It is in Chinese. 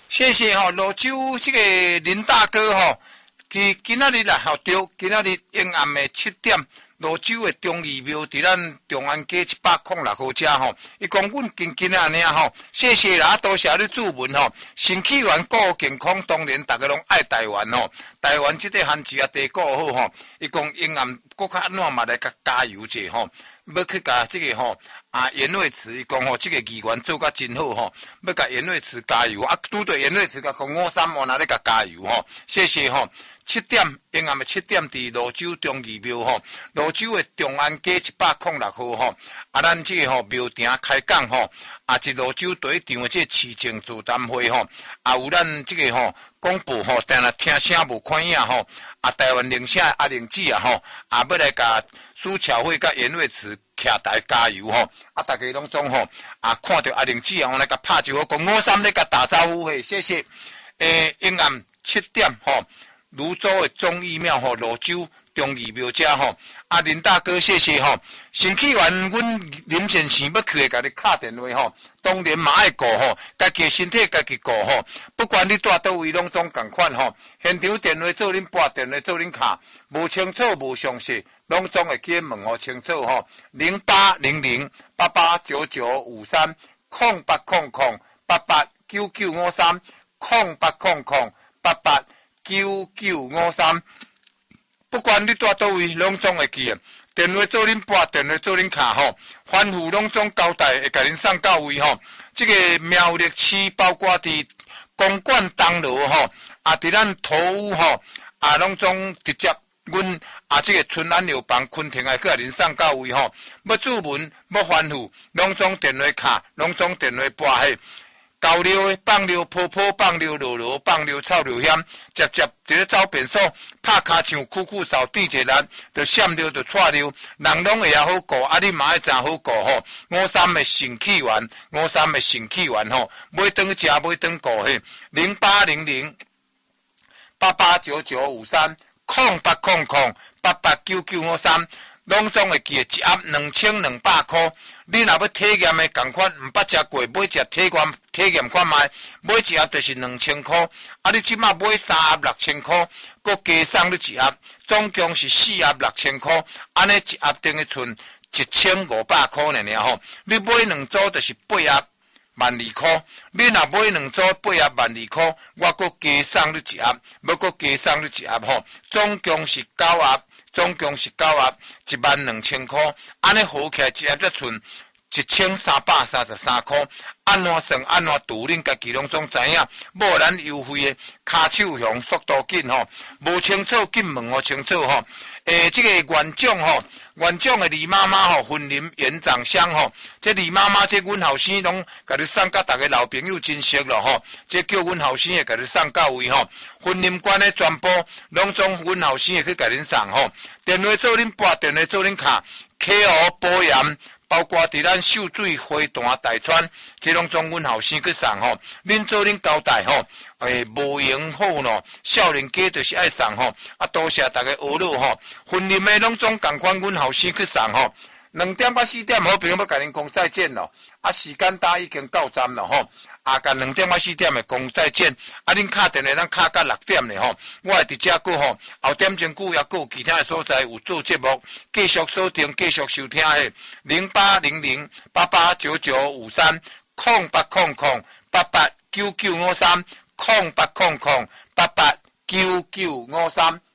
谢谢吼，泸州这个林大哥吼，今仔日啦吼对，今仔日阴暗的7点，泸州的中义庙伫咱中安街106号遮吼，伊讲阮今仔日吼，谢谢啦，多谢你祝文吼，身体元顾健康，当然大家拢爱台湾吼，台湾这个番薯啊地顾好吼，伊讲阴暗搁较安怎嘛来甲加油者吼。要去甲这个吼严惠慈伊讲吼，这个议员做甲真好吼，要甲严惠慈加油啊！拄着严惠慈甲洪53往哪咧甲加油吼，谢谢吼。7点，阴暗的7点，伫泸州中义庙吼，泸州的中安街106号吼，啊，咱这个吼庙埕开讲吼，啊，是泸州第一场的这市政座谈会吼，啊，有咱这个吼广播吼，但若听声无看影吼，啊，台湾领袖阿玲子啊吼，啊，要来甲苏巧慧甲严惠慈徛台加油吼，啊，大家拢总吼，啊，看到阿玲子啊，我来甲拍招呼，讲53咧甲打招呼嘿，谢谢。阴暗7点吼。泸州的忠义庙吼，泸州中义庙遮吼，啊林大哥谢谢吼，身体完阮林先生要去甲你敲电话吼，当然嘛爱顾吼，家己身体家己顾吼，不管你住倒位拢总共款吼，现场电话做恁拨电话做恁敲，无清楚无详细，拢总会去问候清楚吼，0800889953，0800889953，不管你住倒位，拢总会记。电话做恁拨，电话做恁敲吼，吩咐拢总交代，会甲恁送到位吼。这个苗栗市包括伫公馆东路吼，啊，伫咱土屋吼，啊，拢总直接阮啊，这个春安药房昆庭来去甲恁送到位吼。要注文，要吩咐，拢总电话敲，拢总电话拨嘿。交流的放流坡坡，放流路路，放流臭流险，直接伫咧走便所，拍骹唱，酷酷扫地一个人，就闪流就错流，人拢会好顾，啊你嘛要真好顾吼。53的肾气丸，53的肾气丸吼，买顿食，买顿顾嘿，0800889953，0800889953。拢总会记一盒2200块。你若要体验的共款，毋捌食过，买只体验看卖，买一盒就是2000块。啊，你即马买3盒6000块，搁加送你一盒，总共是4盒6000块。安尼一盒等于剩1500块尔吼。你买2组就是8盒12000块。你若买2组8盒12000块，我搁加送你一盒，要搁加送你一盒吼，总共是9盒。总共是9盒，12000块，安尼合起来一盒才剩1333块。安怎算安怎度，恁家己拢总知影。无咱优惠的，骹手向速度紧吼，无清楚紧问我清楚吼。这个园长吼，园长的李妈妈吼，婚林园长乡吼，这李妈妈这阮后生拢甲你送甲大家老朋友真熟咯吼，这叫阮后生会甲你送到位吼。婚林馆的全部拢总阮后生会去甲恁送吼，电话做恁拨，电话做恁敲 ，KO 保养。包括伫咱秀水、花坛、大川，这拢总阮后生去送吼，恁做恁交代吼，无闲好喏，少年家就是爱送吼，啊多谢大家学乐吼，婚礼的拢总共款阮后生去送吼，2点到4点，好朋友要甲恁讲再见咯，啊时间已经到站了吼。啊，甲2点到4点的讲再见，啊，恁敲电话咱敲到6点咧吼，我会伫遮过吼，后点钟久也有其他的所在有做节目，继续锁定，继续收听的0800889953，0800889953，0800889953。